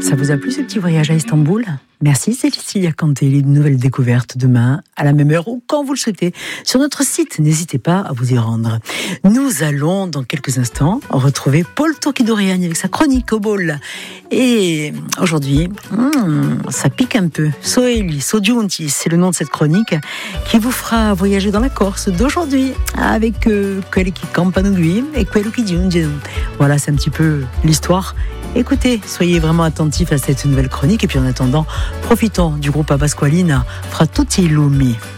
Ça vous a plu ce petit voyage à Istanbul ? Merci, c'est Cécilia Kanté, les nouvelles découvertes demain, à la même heure ou quand vous le souhaitez, sur notre site. N'hésitez pas à vous y rendre. Nous allons, dans quelques instants, retrouver Paul Turquidoriani avec sa chronique au bol. Et aujourd'hui, ça pique un peu. Soeli, Soggiunti, c'est le nom de cette chronique qui vous fera voyager dans la Corse d'aujourd'hui avec quelli qui campano lui et quello qui giunge. Voilà, c'est un petit peu l'histoire. Écoutez, soyez vraiment attentifs à cette nouvelle chronique et puis en attendant, profitons du groupe Abasqualina, Fra tutti i lumi.